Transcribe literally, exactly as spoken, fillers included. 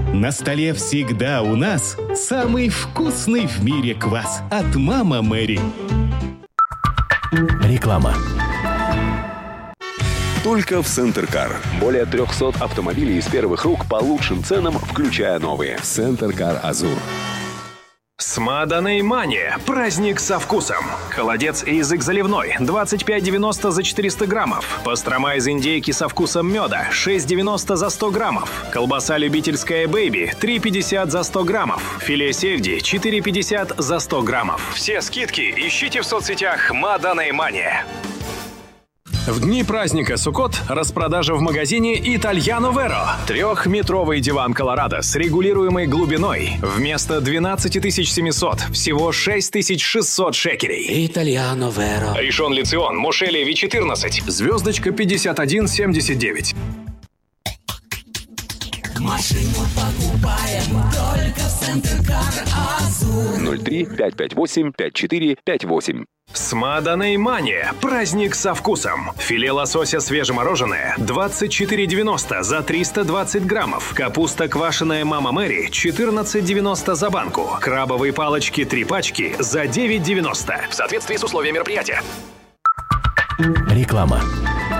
На столе всегда у нас самый вкусный в мире квас от «Мама Мэри». Реклама. Только в Центр Кар. Более трехсот автомобилей из первых рук по лучшим ценам, включая новые. Центр Кар Азур. Смаданой Мания. Праздник со вкусом. Холодец и язык заливной. двадцать пять девяносто за четыреста граммов. Пастрома из индейки со вкусом меда. шесть девяносто за сто граммов. Колбаса любительская Бэйби. три пятьдесят за сто граммов. Филе сельди. четыре пятьдесят за сто граммов. Все скидки ищите в соцсетях Смаданой Мания. В дни праздника Суккот распродажа в магазине Итальяно Веро. Трехметровый диван Колорадо с регулируемой глубиной. Вместо двенадцать тысяч семьсот всего шесть тысяч шестьсот шекелей. Итальяно Веро. Ришон Ле-Цион, Мошеле Ви четырнадцать. Звездочка пятьдесят один семьдесят девять. Машину покупаем только в Центр Кар Азур. ноль три пять пять восемь пять четыре пять восемь. Смаданой Мания. Праздник со вкусом. Филе лосося свежемороженое двадцать четыре девяносто за триста двадцать граммов. Капуста квашеная «Мама Мэри» четырнадцать девяносто за банку. Крабовые палочки три пачки за девять девяносто. В соответствии с условиями мероприятия. Реклама.